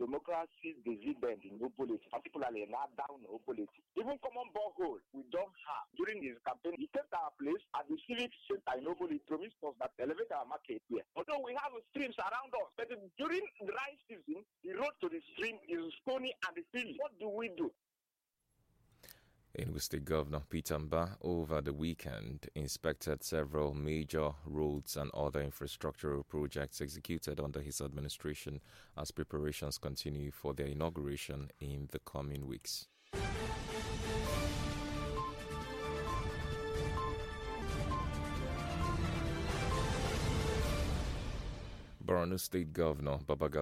democracy dissident in Oboleti, particularly now down in Oboleti. Even common borehole we don't have. During his campaign, he kept our place at the civic center in Oboleti, promised us that elevate our market here. Although we have streams around us, but during dry season, the road to the stream is stony and hilly. What do we do? Enugu State Governor Peter Mbah over the weekend inspected several major roads and other infrastructural projects executed under his administration as preparations continue for their inauguration in the coming weeks. Borno State Governor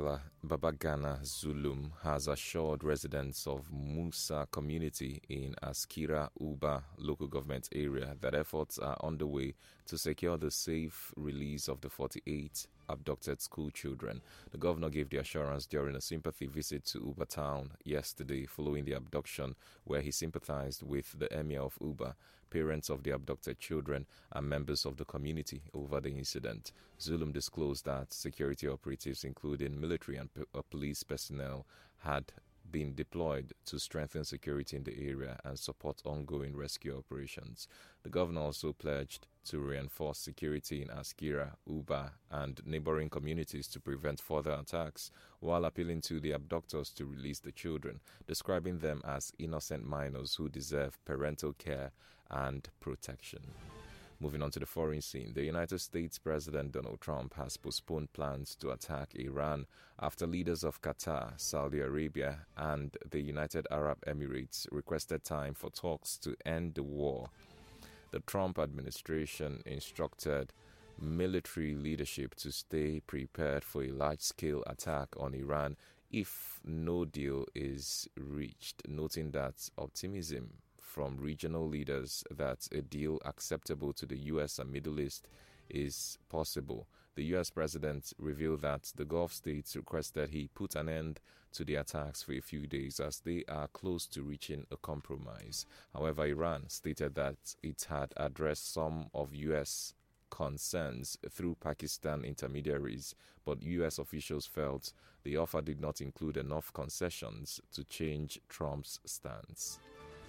Babagana Zulum has assured residents of Musa community in Askira Uba local government area that efforts are underway to secure the safe release of the 48 abducted school children. The governor gave the assurance during a sympathy visit to Uba town yesterday following the abduction, where he sympathized with the emir of Uba, parents of the abducted children, and members of the community over the incident. Zulum disclosed that security operatives, including military and police personnel, had been deployed to strengthen security in the area and support ongoing rescue operations. The governor also pledged to reinforce security in Askira, Uba, and neighboring communities to prevent further attacks, while appealing to the abductors to release the children, describing them as innocent minors who deserve parental care and protection. Moving on to the foreign scene, the United States President Donald Trump has postponed plans to attack Iran after leaders of Qatar, Saudi Arabia, and the United Arab Emirates requested time for talks to end the war. The Trump administration instructed military leadership to stay prepared for a large-scale attack on Iran if no deal is reached, noting that optimism from regional leaders that a deal acceptable to the U.S. and Middle East is possible. The U.S. president revealed that the Gulf states requested he put an end to the attacks for a few days as they are close to reaching a compromise. However, Iran stated that it had addressed some of U.S. concerns through Pakistan intermediaries, but U.S. officials felt the offer did not include enough concessions to change Trump's stance.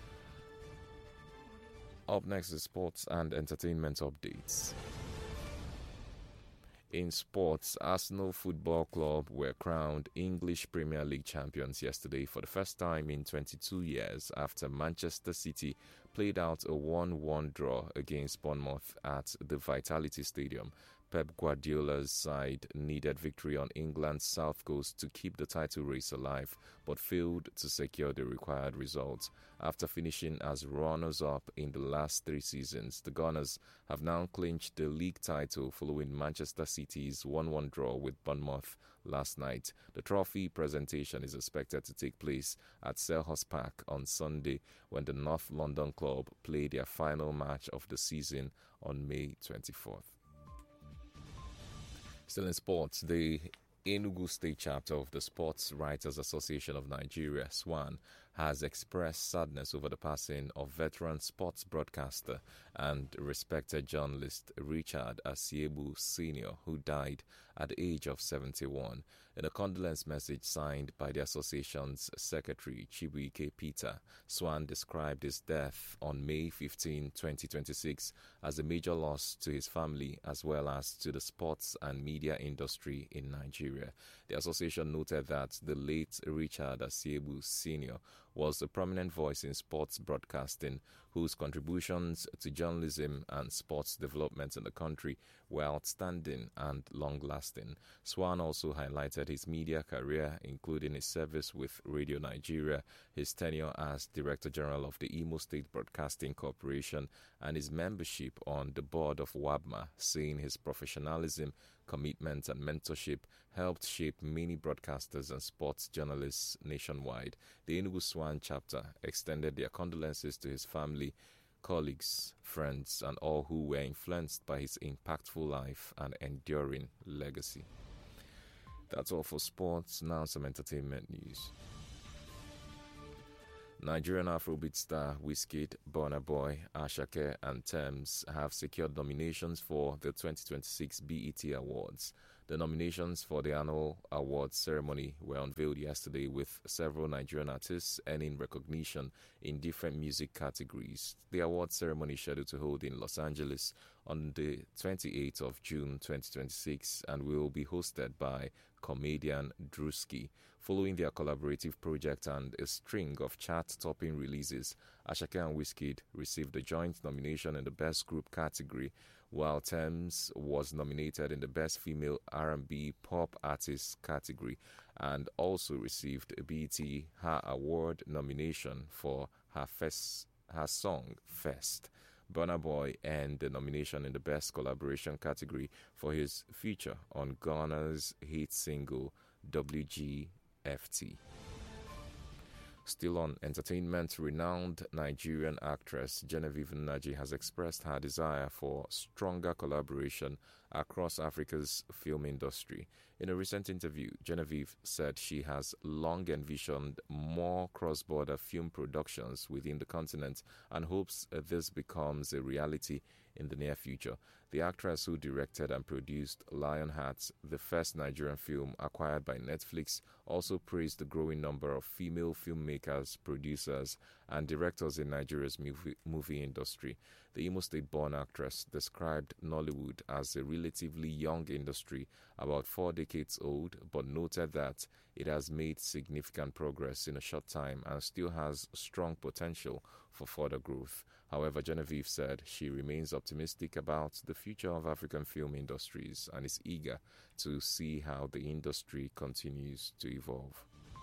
Up next is sports and entertainment updates. In sports, Arsenal Football Club were crowned English Premier League champions yesterday for the first time in 22 years after Manchester City played out a 1-1 draw against Bournemouth at the Vitality Stadium. Pep Guardiola's side needed victory on England's South Coast to keep the title race alive, but failed to secure the required results. After finishing as runners-up in the last 3 seasons, the Gunners have now clinched the league title following Manchester City's 1-1 draw with Bournemouth last night. The trophy presentation is expected to take place at Selhurst Park on Sunday when the North London club play their final match of the season on May 24th. Still in sports, the Enugu State chapter of the Sports Writers Association of Nigeria, SWAN, has expressed sadness over the passing of veteran sports broadcaster and respected journalist Richard Asiebu Sr., who died at the age of 71. In a condolence message signed by the association's secretary, Chibuike Peter, SWAN described his death on May 15, 2026 as a major loss to his family as well as to the sports and media industry in Nigeria. The association noted that the late Richard Asiebu Sr. was a prominent voice in sports broadcasting, whose contributions to journalism and sports development in the country were outstanding and long-lasting. SWAN also highlighted his media career, including his service with Radio Nigeria, his tenure as Director General of the Imo State Broadcasting Corporation, and his membership on the board of WABMA, saying his professionalism, commitment, and mentorship helped shape many broadcasters and sports journalists nationwide. The Enugu SWAN chapter extended their condolences to his family, colleagues, friends, and all who were influenced by his impactful life and enduring legacy. That's all for sports. Now some entertainment news. Nigerian Afrobeat star Wizkid, Burna Boy, Asake, and Tems have secured nominations for the 2026 BET Awards. The nominations for the annual awards ceremony were unveiled yesterday, with several Nigerian artists earning recognition in different music categories. The awards ceremony is scheduled to hold in Los Angeles on the 28th of June 2026 and will be hosted by comedian Drewski. Following their collaborative project and a string of chart-topping releases, Asake and Wizkid received a joint nomination in the Best Group category, while Tems was nominated in the Best Female R&B Pop Artist category and also received a BET Her Award nomination for her song Fest. Burna Boy earned the nomination in the Best Collaboration category for his feature on Ghana's hit single WGFT. Still on entertainment, renowned Nigerian actress Genevieve Nnaji has expressed her desire for stronger collaboration across Africa's film industry. In a recent interview, Genevieve said she has long envisioned more cross-border film productions within the continent and hopes this becomes a reality in the near future. The actress, who directed and produced Lionheart, the first Nigerian film acquired by Netflix, also praised the growing number of female filmmakers, producers, and directors in Nigeria's movie industry. The Imo State-born actress described Nollywood as a relatively young industry, about 4 decades old, but noted that it has made significant progress in a short time and still has strong potential for further growth. However, Genevieve said she remains optimistic about the future of African film industries and is eager to see how the industry continues to evolve.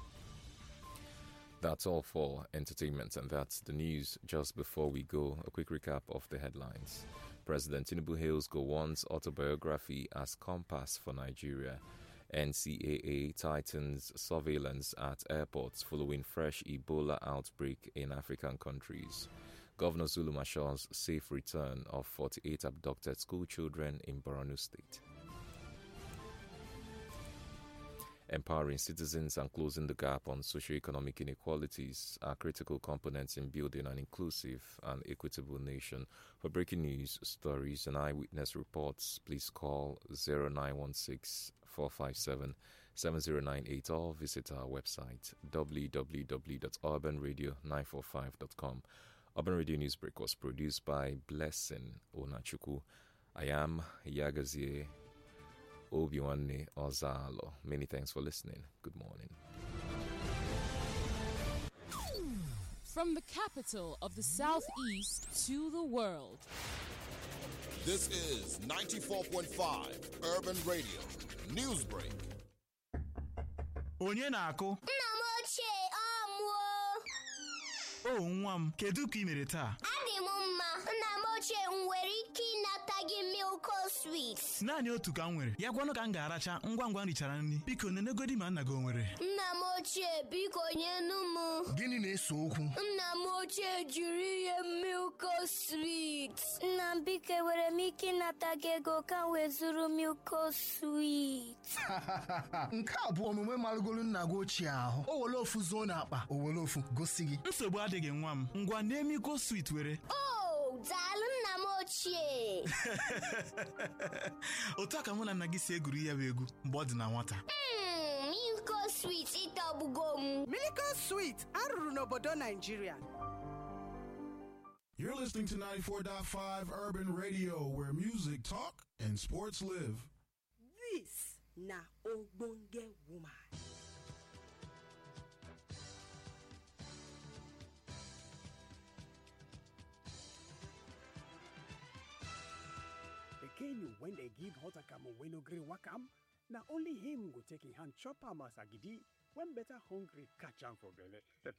That's all for entertainment, and that's the news. Just before we go, a quick recap of the headlines. President Tinubu hails Gowon's autobiography as compass for Nigeria. NCAA tightens surveillance at airports following fresh Ebola outbreak in African countries. Governor Zulum assures safe return of 48 abducted school children in Borno State. Empowering citizens and closing the gap on socio-economic inequalities are critical components in building an inclusive and equitable nation. For breaking news, stories, and eyewitness reports, please call 0916-457-7098 or visit our website www.urbanradio945.com. Urban Radio Newsbreak was produced by Blessing Onachuku. I am Yagazie Obiwanne Ozalo. Many thanks for listening. Good morning. From the capital of the Southeast to the world. This is 94.5 Urban Radio Newsbreak. Onye na-akụ? Nna m ochie, O nwa m, kedu ka ị mere taa? Adị m mma. Nna m ochie, m nwere ike ịnata gị Milko Sweet? Naanị otu ka m nwere. Ya gwanụ ka m ga-aracha ngwa ngwa m richara nri. Biko nenegodi ma nna gị o nwere. Nna m ochie, biko nyenu m. Gịnị na-ese okwu? Nna m ochie jiri ihe Milko Sweet. Nna m biko enwere m ike ịnata gị ego ka m wee zụrụ Milko Sweet? Nke a bụ omume marụgolu nna gị ochie ahụ. O were ofu zuo n'akpa, o were ofu gosi gị. Nsogbu adịghị nwa m. Ngwa na-emiko sweet were. Daalụ nna m ochie. Otu a ka mụ na nna gị si egwuri ya bụ egwu mgbe ọ dị na nwata. Milko Sweet ịtọgbugo m. Milko Sweet arụrụ n'obodo Nigeria. You're listening to 94.5 Urban Radio, where music talk and sports live. This na Ogbonge Woman. Again, when they give hot akam when no green wakam, now only him go take a hand chop am as agidi when better hungry catch am for belly.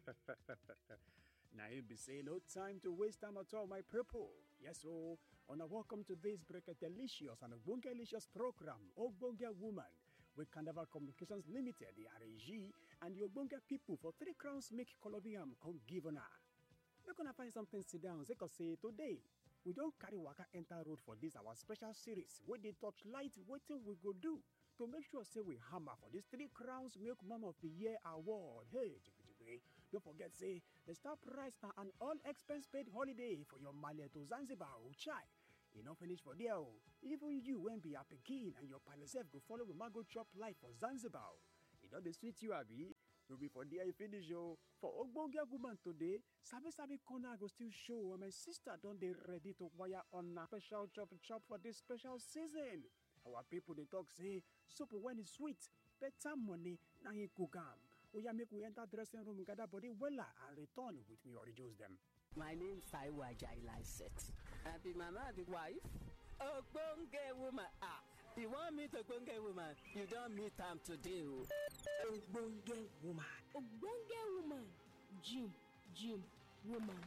Now he'll be saying no time to waste time at all, my people. Yes, so on a welcome to this break a delicious and Ogbonge-licious program, Ogbonge Woman, with Carnival Communications Limited, the RAG, and the Ogbonge people for 3 crowns make Colobium come give on her. We're gonna find something sit down, they can say today. We don't carry waka enter road for this our special series where they touch light waiting we go do to make sure say we hammer for this 3 crowns milk mom of the year award. Hey, don't forget say the star price are an all expense paid holiday for your Mali to Zanzibar Uchai. e no finish for there o. Even you when be a pikin and your pal sef go follow mama go chop life for Zanzibar. E don dey sweet you abi? No be for there e finish o. For ogbonge woman today, sabi corner go still show, and my sister don dey ready to wire on a special chop for this special season. Our people dey talk say soup when e sweet, better money na e cook am. Oya make we enter dressing room, gather body wella and return with me origins them. My name is Taiwo Ajayi Lycett. I be mama, I be wife. Ogbonge woman. You want meet Ogbonge woman? You don't meet am today. Ogbonge woman. Ogbonge woman. Jim woman.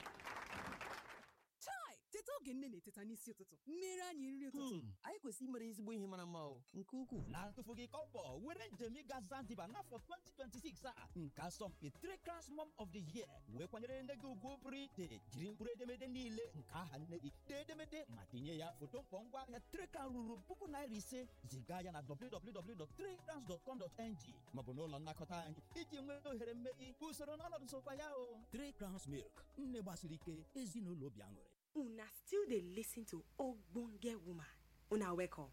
Chai! Teta oge nne na-eteta n'isi ụtụtụ mmeri anyị nri ụtụtụ anyị kwesịrị imere ezigbo ihe mara mma nke ukwuu na-atụfughị kọbọ were njem ịga Zanzibar n'afọ 2026 a nke asọmpi Three Crowns Mom of the Year wee kwanyere nne gị ugwu pụrụ iche jiri mkpụrụ edemede niile nke aha nne gị dee edemede ma tinye ya foto mkpọ ngwaahịa Three Crowns ruru $5,000 ziga ya na www.threecrowns.com.ng maọbụ n'ụlọ nnakọta anyị iji nwee ohere mmeri usoro n'ọnọdụ sokwa ya o Three Crowns Milk nne gbasiri ike ezinụlọ obi aṅụrị. Una still dey listen to Ogbonge Woman. Una welcome.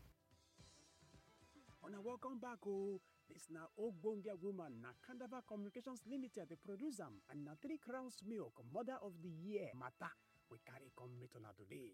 Una welcome back, oh. This na Ogbonge Woman, na Kandava Communications Limited, the producer, and na Three Crowns Milk, Mother of the Year, Mata. We carry come meet una today.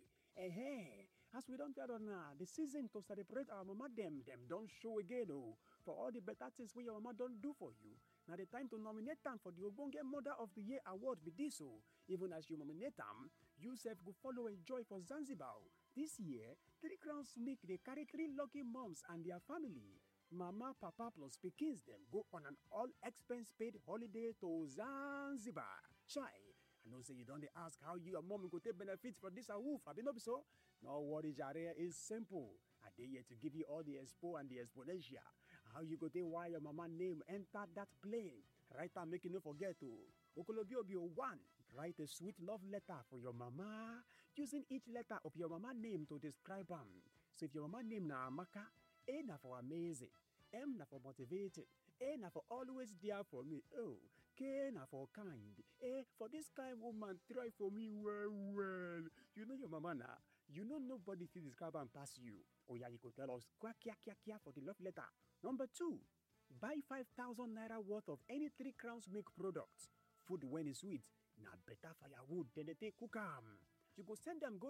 As we don't tell ona, the season to celebrate our mama them don't show again, oh. For all the better things we your mama don't do for you. Now the time to nominate them for the Ogbonge Mother of the Year award be this, oh. Even as you nominate them, you self go follow enjoy for Zanzibar. This year, Three Crowns Milk they carry 3 lucky moms and their family. Mama, Papa plus pikins them go on an all expense paid holiday to Zanzibar. Chai, I know say you don't ask how you and mom go take benefits for this awoof. I be so. No worry, Jare is simple. I dare here to give you all the expo and the exponential. How you go take why your mama name enter that plane. Right time, make you no forget to. Okolobio 1. Write a sweet love letter for your mama, using each letter of your mama name to describe them. So if your mama name na Amaka, A na for amazing, M na for motivated, A na for always there for me, O, K na for kind, A for this kind woman try for me well. You know your mama na, you know nobody can describe and pass you. Oh yeah, you could tell us kwa kia for the love letter. Number 2, buy 5,000 naira worth of any Three Crowns Milk products. Food when it's sweet. Na better firewood than they take cook am. You go send them go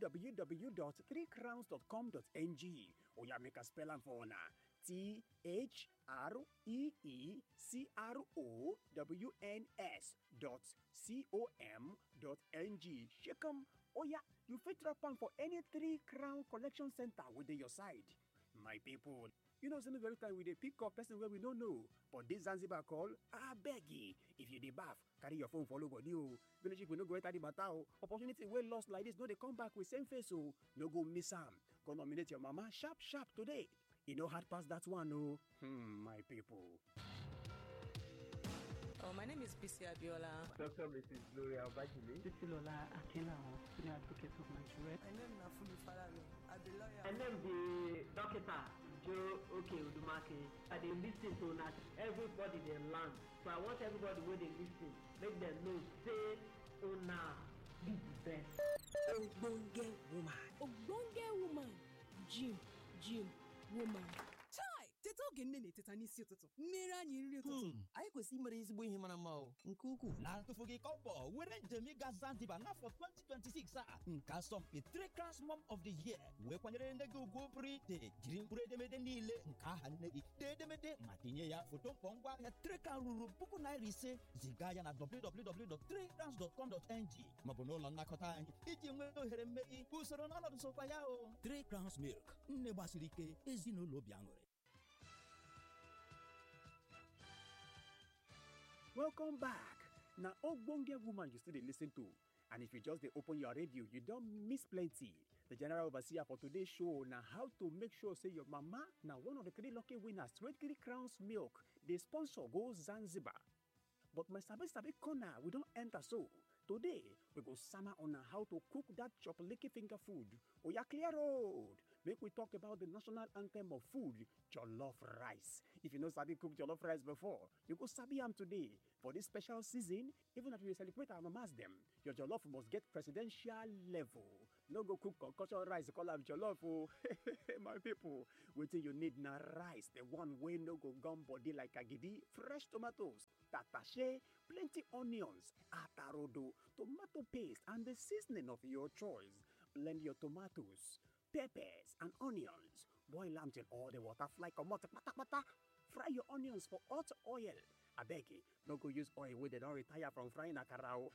www.threecrowns.com.ng or ya make a spell am for na THREECROWNS.com.ng. Check 'em. Oh yeah, you fit drop am for any Three Crown collection center within your side. My people, you know, some very time we dey pick up person where we don't know. But this Zanzibar call, I beg ye. If you dey bath, carry your phone follow body o. Village if we no go enter the matter o. Opportunity well lost like this, no they come back with same face o. No go miss am. Go nominate your mama sharp today. You know hard pass that one o. My people. Oh, my name is Bisi Abiola. Dr. Mrs. Gloria Obajimi. Titilola Akinawo, Senior Advocate of Nigeria. My name is Nafumi Falami. I'm the lawyer. My name is Dr. Joe Udumake. I dey listen to not everybody they learn. So I want everybody where they listen, make them know say una be the best. Ogbonge woman. Ogbonge woman. Jim woman. Chai! Teta oge nne na-eteta n'isi ụtụtụ mmeri anyị nri ụtụtụ anyị kwesịrị imere ezigbo ihe mara mma nke ukwuu na-atụfughị kọbọ were njem ịga Zanzibar n'afọ 2026 a nke asọmpi Three Crowns Mom of the Year wee kwanyere nne gị ugwu pụrụ iche jiri mkpụrụ edemede niile nke aha nne gị dee edemede ma tinye ya foto mkpọ ngwaahịa Three Crowns ruru $5,000 ziga ya na www.threecrowns.com.ng maọbụ n'ụlọ nnakọta anyị iji nwee ohere mmeri usoro n'ọnọdụ sokwa ya o Three Crowns Milk nne gbasiri ike ezinụlọ obi aṅụrị. Welcome back. Now, Ogbonge Woman you still dey listen to. And if you just dey open your radio, you don't miss plenty. The general overseer for today's show now how to make sure say your mama now one of the 3 lucky winners, 23 Crowns Milk, the sponsor goes Zanzibar. But my sabi corner, we don't enter so. Today, we go summer on how to cook that chop-licky finger food. Oya clear road. Make we talk about the national anthem of food, jollof rice. If you know sabi cook jollof rice before, you go sabi am today. For this special season, even as we celebrate our mamas them, your jollof must get presidential level. No go cook concussion rice, call am jollof o. My people, wetin you need na rice, the one wey no go gum body like agidi, fresh tomatoes, tatashe, plenty onions, atarodo, tomato paste, and the seasoning of your choice. Blend your tomatoes, peppers, and onions. Boil am till all the water fly comot patapata. Fry your onions for hot oil. Abeg, no go use oil wey dem don retire from frying akara o.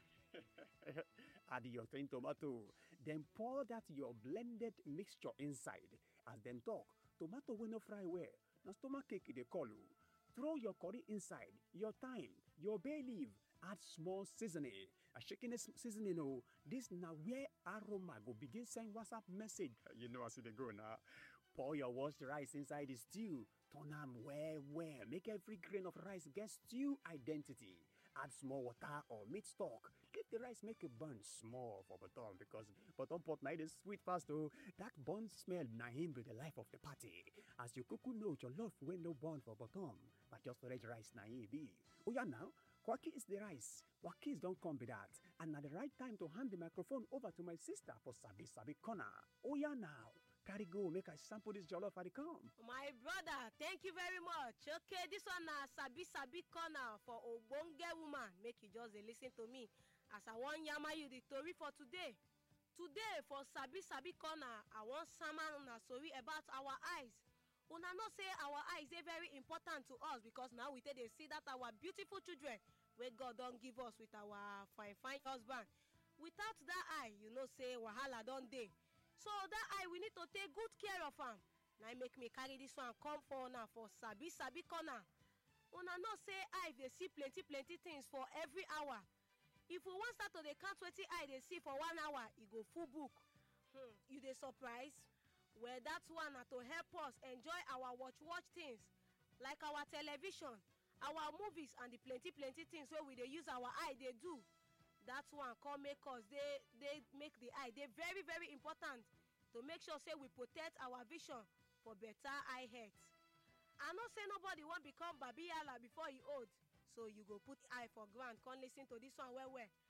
Add your clean tomato, then pour that your blended mixture inside. As dem talk, tomato wey no fry well na stomach ache dey call o. Throw your curry inside, your thyme, your bay leaf, add small seasoning. A shaking seasoning o. This na where aroma go begin send WhatsApp message. You know as e dey go now. Pour your washed rice inside the stew. Turn am well. Make every grain of rice get stew identity. Add small water or meat stock. Leave the rice make it burn small for bottom because bottom pot na dey sweet fast o. That burn smell na him be the life of the party. As you kuku know your love wey no burn for bottom, but just red rice na him be. Oya now, Kwaki is the rice. Wakis don't come with that. And na the right time to hand the microphone over to my sister for Sabi Corner. Oya now. Carry go, make I sample this jollof at the come. My brother, thank you very much. Okay, this one na Sabi Corner for Ogbonge woman. Make you just listen to me as I wan yama you the story for today. Today for Sabi Corner, I wan summon una story about our eyes. Una know say our eyes dey very important to us because now we take dey see that our beautiful children wey God don give us with our fine husband. Without that eye, you know say wahala don dey. So that eye we need to take good care of am. Na make me carry this one come for una for Sabi Corner. Una know say eye dey see plenty things for every hour. If we wan start to dey count wetin eye dey see for 1 hour, e go full book. You dey surprise? Well, that one na to help us enjoy our watch things like our television, our movies, and the plenty things wey we dey use our eye dey do. That one come make us they make the eye dey very important to make sure say we protect our vision for better eye health. I know say nobody wan become babiyala before he old, so you go put eye for ground come listen to this one well.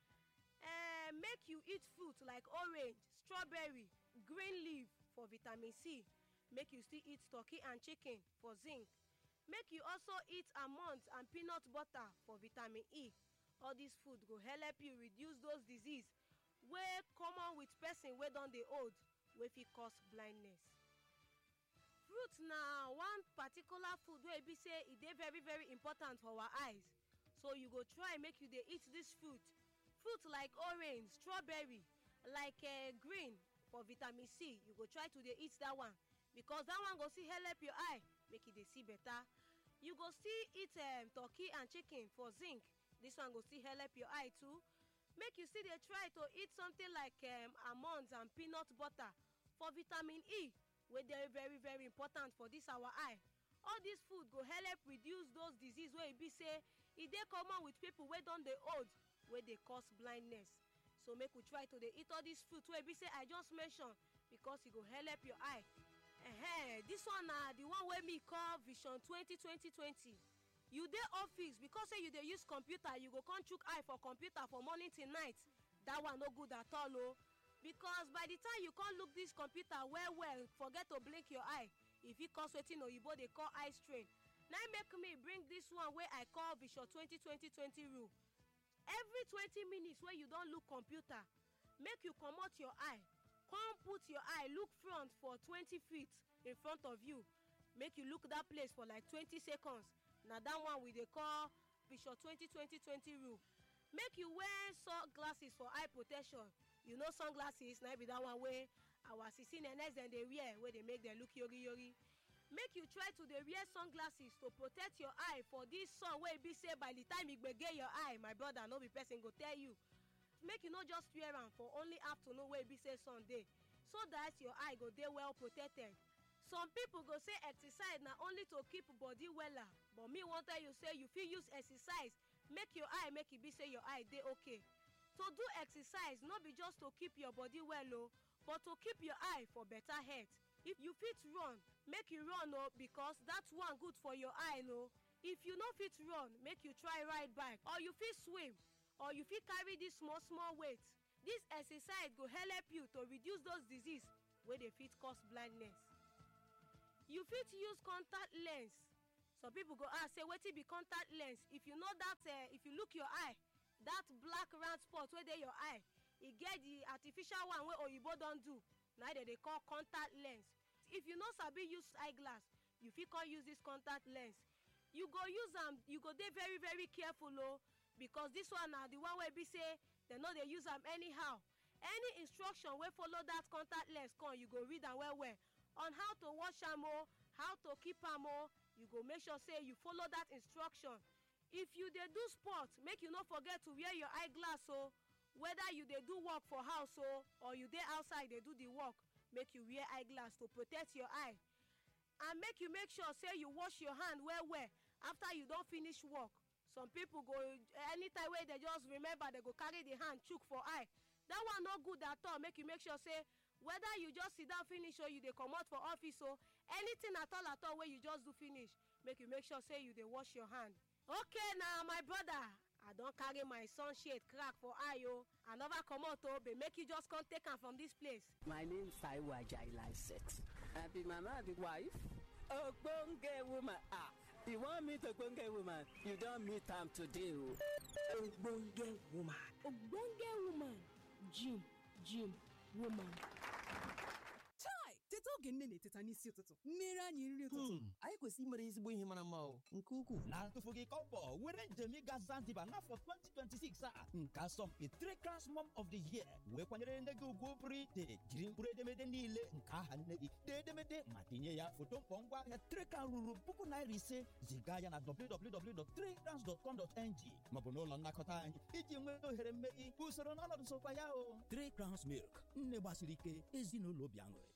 Make you eat fruit like orange, strawberry, green leaf for vitamin C. Make you still eat turkey and chicken for zinc. Make you also eat almonds and peanut butter for vitamin E. All this food go help you reduce those disease wey common with person wey don dey old wey fit cause blindness. Fruit na one particular food wey be say e dey very important for our eyes, so you go try make you dey eat this fruit like orange, strawberry, like green for vitamin C. You go try to dey eat that one because that one go still help your eye make e dey see better. You go still eat turkey and chicken for zinc. This one go still help your eye too. Make you still dey try to eat something like almonds and peanut butter for vitamin E wey dey very important for this our eye. All this food go help reduce those disease wey e be say e dey common with people wey don dey old wey dey cause blindness. So make we try to dey eat all this fruit wey be say I just mention because e go help your eye. This one na the one wey me call Vision 2020. You dey office because say you dey use computer, you go come chook eye for computer for morning till night. That one no good at all o, because by the time you come look this computer well forget to blink your eye, e fit cause wetin oyibo dey call eye strain. Na make me bring this one wey I call Vision 2020 rule. Every 20 minutes wey you don look computer, make you comot your eye, come put your eye look front for 20 feet in front of you. Make you look that place for like 20 seconds. Na that one we dey call Vision 2020 rule. Make you wear sunglasses for eye protection. You know sunglasses na be that one wey our sisi nenes dem dey wear wey dey make dem look yori. Make you try to dey wear sunglasses to protect your eye for this sun wey be say by the time e gbege your eye, my brother, no be person go tell you. Make you no just wear am for only afternoon wey be say sun dey, so that your eye go dey well protected. Some people go say exercise na only to keep body wella, but me wan tell you say you fit use exercise make your eye make e be say your eye dey okay. To do exercise no be just to keep your body well o, but to keep your eye for better health. If you fit run, make you run o, because that one good for your eye no. If you no fit run, make you try ride bike, or you fit swim, or you fit carry this small weight. This exercise go help you to reduce those disease wey dey fit cause blindness. You fit use contact lens. Some people go ask say wetin be contact lens? If you know that if you look your eye, that black round spot wey dey your eye, e get the artificial one wey oyibo don do, na dem dey call contact lens. If you no sabi use eyeglass, you fit come use this contact lens. You go use am, you go dey very very careful o, because this one na the one wey be say dem no dey use am anyhow. Any instruction wey follow that contact lens come, you go read am well well on how to wash am o, how to keep am o. You go make sure say you follow that instruction. If you dey do sport, make you no forget to wear your eyeglass o. Whether you dey do work for house o, or you dey outside dey do the work, make you wear eyeglass to protect your eye. And make you make sure say you wash your hand well well after you don finish work. Some people go, anytime wey they just remember, they go carry the hand chook for eye. That one no good at all. Make you make sure say whether you just sit down finish or you dey comot for office o, anything at all wey you just do finish, make you make sure say you dey wash your hand. Okay now my brother, I don carry my sunshade crack for eye o. I never comot o, but make you just come take am from this place. My name is Taiwo Ajayi 6. I be mama, I be wife. Ogbonge woman. You want me to ogbonge woman? You don't meet am today o. Ogbonge woman. Ogbonge woman. Jim woman. Chai! Teta oge nne na-eteta n'isi ụtụtụ mmeri anyị nri ụtụtụ. Anyị kwesịrị imere ezigbo ihe mara mma o nke ukwuu. Na-atụfughị kọbọ were njem ịga Zanzibar n'afọ 2026 a nke asọmpi Three Crowns Mom of the Year wee kwanyere nne gị ugwu pụrụ iche. Jiri mkpụrụ edemede niile nke aha nne gị dee edemede ma tinye ya foto mkpọ ngwaahịa Three Crowns ruru $5,000 ziga ya na www.threecrowns.com.ng maọbụ n'ụlọ nnakọta anyị iji nwee ohere mmeri. Usoro n'ọnọdụ sokwa ya o. Three Crowns Milk, nne gbasiri ike, ezinụlọ obi aṅụrị.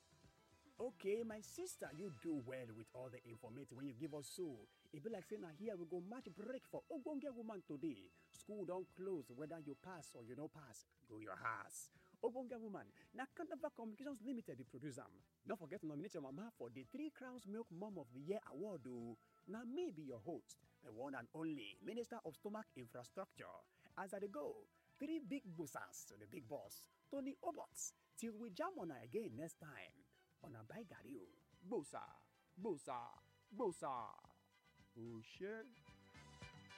Okay, my sister, you do well with all the information when you give us so. It be like saying, now here we go match break for Ogbonge woman today. School don't close, whether you pass or you don't pass, go your house. Ogbonge woman, now Carnival Communications Limited, the producer. Don't forget to nominate your mama for the Three Crowns Milk Mom of the Year award. Now me be your host, the one and only Minister of Stomach Infrastructure. As I go, 3 big bossers to the big boss, Tony Obots. Till we jam on again next time. On a bike, Bosa, Bosa, Bosa. Oh shit.